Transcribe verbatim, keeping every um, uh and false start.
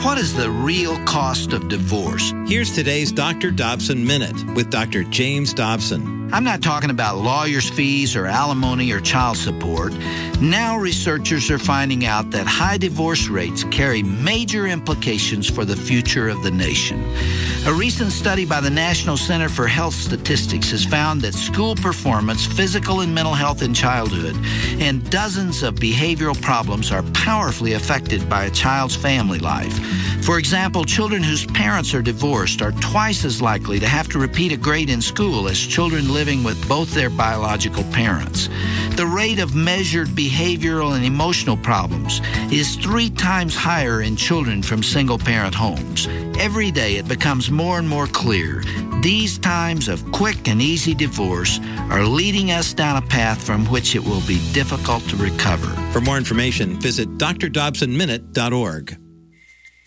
What is the real cost of divorce? Here's today's Doctor Dobson Minute with Doctor James Dobson. I'm not talking about lawyers' fees or alimony or child support. Now researchers are finding out that high divorce rates carry major implications for the future of the nation. A recent study by the National Center for Health Statistics has found that school performance, physical and mental health in childhood, and dozens of behavioral problems are powerfully affected by a child's family life. For example, children whose parents are divorced are twice as likely to have to repeat a grade in school as children living with both their biological parents. The rate of measured behavioral and emotional problems is three times higher in children from single-parent homes. Every day it becomes more and more clear these times of quick and easy divorce are leading us down a path from which it will be difficult to recover. For more information, visit d r dobson minute dot org.